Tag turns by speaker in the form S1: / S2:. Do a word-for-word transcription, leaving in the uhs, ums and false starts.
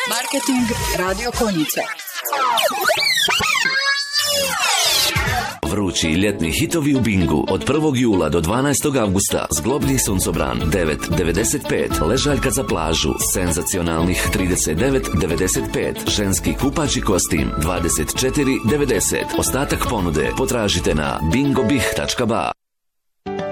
S1: Marketing Radio Konjica.
S2: Vrući ljetni hitovi u Bingu od prvog jula do dvanaestog avgusta. Zglobni suncobran devet devedeset pet, ležaljka za plažu senzacionalnih trideset devet devedeset pet, ženski kupaći kostim dvadeset četiri devedeset. Ostatak ponude potražite na bingobih tačka ba.